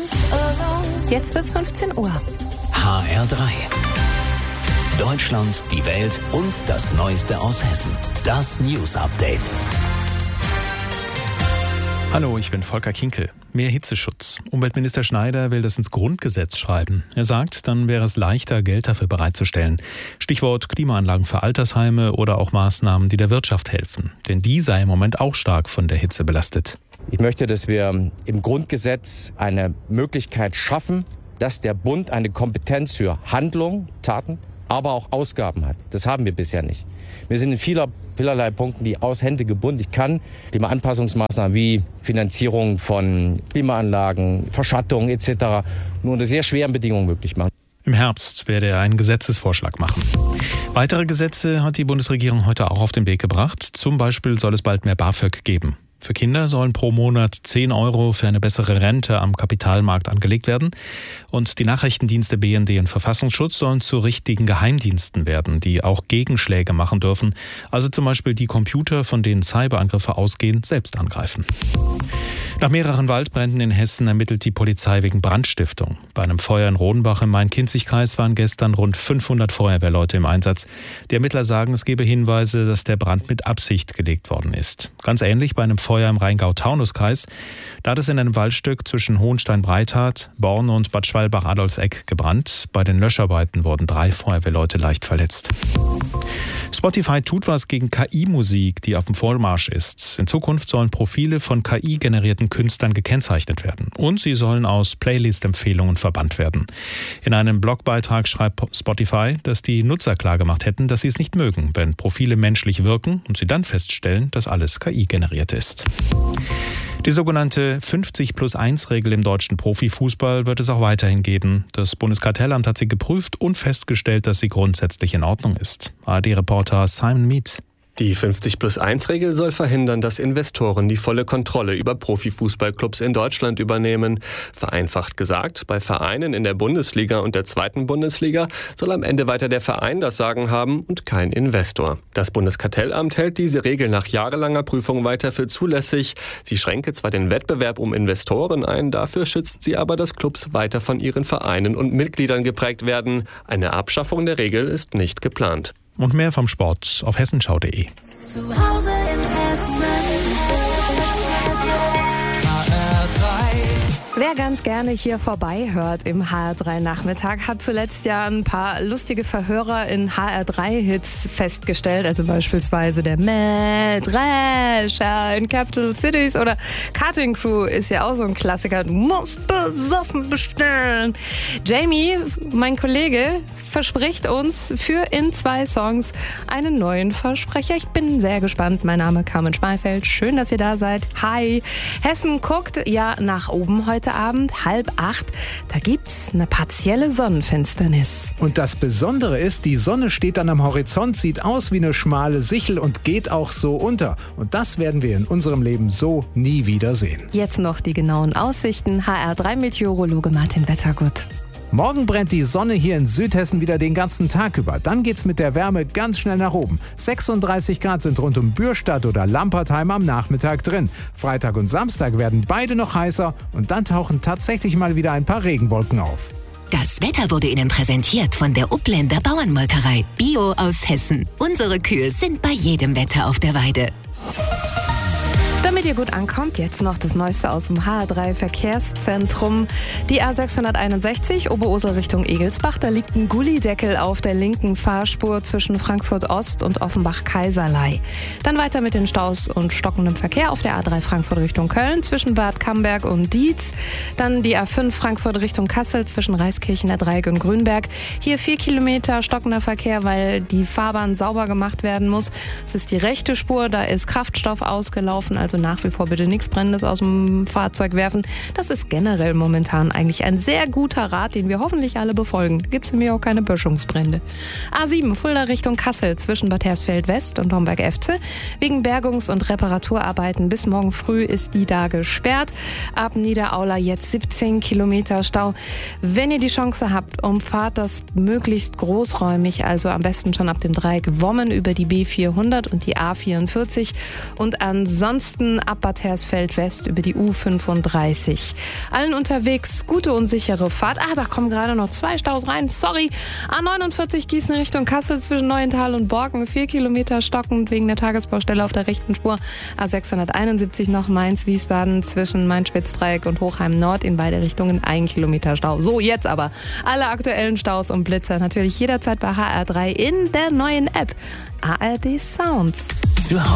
Jetzt wird's 15 Uhr. HR3. Deutschland, die Welt und das Neueste aus Hessen. Das News Update. Hallo, ich bin Volker Kinkel. Mehr Hitzeschutz. Umweltminister Schneider will das ins Grundgesetz schreiben. Er sagt, dann wäre es leichter, Geld dafür bereitzustellen. Stichwort Klimaanlagen für Altersheime oder auch Maßnahmen, die der Wirtschaft helfen. Denn die sei im Moment auch stark von der Hitze belastet. Ich möchte, dass wir im Grundgesetz eine Möglichkeit schaffen, dass der Bund eine Kompetenz für Handlung, Taten, aber auch Ausgaben hat. Das haben wir bisher nicht. Wir sind in vielerlei Punkten die Hände gebunden. Ich kann Klimaanpassungsmaßnahmen wie Finanzierung von Klimaanlagen, Verschattung etc. nur unter sehr schweren Bedingungen möglich machen. Im Herbst werde er einen Gesetzesvorschlag machen. Weitere Gesetze hat die Bundesregierung heute auch auf den Weg gebracht. Zum Beispiel soll es bald mehr BAföG geben. Für Kinder sollen pro Monat 10 € für eine bessere Rente am Kapitalmarkt angelegt werden. Und die Nachrichtendienste BND und Verfassungsschutz sollen zu richtigen Geheimdiensten werden, die auch Gegenschläge machen dürfen. Also zum Beispiel die Computer, von denen Cyberangriffe ausgehen, selbst angreifen. Nach mehreren Waldbränden in Hessen ermittelt die Polizei wegen Brandstiftung. Bei einem Feuer in Rodenbach im Main-Kinzig-Kreis waren gestern rund 500 Feuerwehrleute im Einsatz. Die Ermittler sagen, es gebe Hinweise, dass der Brand mit Absicht gelegt worden ist. Ganz ähnlich bei einem Feuer im Rheingau-Taunus-Kreis. Da hat es in einem Waldstück zwischen Hohenstein-Breithart, Borne und Bad Schwalbach-Adolfseck gebrannt. Bei den Löscharbeiten wurden 3 Feuerwehrleute leicht verletzt. Spotify tut was gegen KI-Musik, die auf dem Vormarsch ist. In Zukunft sollen Profile von KI-generierten Künstlern gekennzeichnet werden. Und sie sollen aus Playlist-Empfehlungen verbannt werden. In einem Blogbeitrag schreibt Spotify, dass die Nutzer klargemacht hätten, dass sie es nicht mögen, wenn Profile menschlich wirken und sie dann feststellen, dass alles KI generiert ist. Die sogenannte 50+1-Regel im deutschen Profifußball wird es auch weiterhin geben. Das Bundeskartellamt hat sie geprüft und festgestellt, dass sie grundsätzlich in Ordnung ist. ARD-Reporter Simon Mead. Die 50+1-Regel soll verhindern, dass Investoren die volle Kontrolle über Profifußballclubs in Deutschland übernehmen. Vereinfacht gesagt, bei Vereinen in der Bundesliga und der 2. Bundesliga soll am Ende weiter der Verein das Sagen haben und kein Investor. Das Bundeskartellamt hält diese Regel nach jahrelanger Prüfung weiter für zulässig. Sie schränke zwar den Wettbewerb um Investoren ein, dafür schützt sie aber, dass Clubs weiter von ihren Vereinen und Mitgliedern geprägt werden. Eine Abschaffung der Regel ist nicht geplant. Und mehr vom Sport auf hessenschau.de. Zu Hause in Hessen. Wer ganz gerne hier vorbei hört im HR3 Nachmittag, hat zuletzt ja ein paar lustige Verhörer in HR3-Hits festgestellt. Also beispielsweise der Mähdrescher in Capital Cities oder Cutting Crew ist ja auch so ein Klassiker. Du musst besoffen bestellen. Jamie, mein Kollege, verspricht uns für in 2 Songs einen neuen Versprecher. Ich bin sehr gespannt. Mein Name ist Carmen Schmeifeld. Schön, dass ihr da seid. Hi. Hessen guckt ja nach oben heute Abend, 7:30. Da gibt's eine partielle Sonnenfinsternis. Und das Besondere ist, die Sonne steht dann am Horizont, sieht aus wie eine schmale Sichel und geht auch so unter. Und das werden wir in unserem Leben so nie wieder sehen. Jetzt noch die genauen Aussichten. HR3-Meteorologe Martin Wettergut. Morgen brennt die Sonne hier in Südhessen wieder den ganzen Tag über. Dann geht's mit der Wärme ganz schnell nach oben. 36 Grad sind rund um Bürstadt oder Lampertheim am Nachmittag drin. Freitag und Samstag werden beide noch heißer und dann tauchen tatsächlich mal wieder ein paar Regenwolken auf. Das Wetter wurde Ihnen präsentiert von der Upländer Bauernmolkerei. Bio aus Hessen. Unsere Kühe sind bei jedem Wetter auf der Weide. Damit ihr gut ankommt, jetzt noch das Neueste aus dem HR3 Verkehrszentrum. Die A661 Oberursel Richtung Egelsbach. Da liegt ein Gullideckel auf der linken Fahrspur zwischen Frankfurt Ost und Offenbach-Kaiserlei. Dann weiter mit den Staus und stockendem Verkehr auf der A3 Frankfurt Richtung Köln zwischen Bad Camberg und Dietz. Dann die A5 Frankfurt Richtung Kassel zwischen Reiskirchen, der Dreieck und Grünberg. Hier 4 Kilometer stockender Verkehr, weil die Fahrbahn sauber gemacht werden muss. Es ist die rechte Spur, da ist Kraftstoff ausgelaufen, also nach wie vor bitte nichts Brennendes aus dem Fahrzeug werfen. Das ist generell momentan eigentlich ein sehr guter Rat, den wir hoffentlich alle befolgen. Gibt es nämlich auch keine Böschungsbrände. A7 Fulda Richtung Kassel zwischen Bad Hersfeld West und Homberg-Efze. Wegen Bergungs- und Reparaturarbeiten bis morgen früh ist die da gesperrt. Ab Niederaula jetzt 17 Kilometer Stau. Wenn ihr die Chance habt, umfahrt das möglichst großräumig, also am besten schon ab dem Dreieck Wommen über die B400 und die A44. Und ansonsten Dresden ab Bad Hersfeld West über die U35. Allen unterwegs gute und sichere Fahrt. Da kommen gerade noch 2 Staus rein. Sorry. A49 Gießen Richtung Kassel zwischen Neuental und Borken. 4 Kilometer stockend wegen der Tagesbaustelle auf der rechten Spur. A671 noch Mainz-Wiesbaden zwischen Main-Spitz-Dreieck und Hochheim Nord in beide Richtungen 1 Kilometer Stau. So, jetzt aber alle aktuellen Staus und Blitzer natürlich jederzeit bei HR3 in der neuen App ARD Sounds. Zu Hause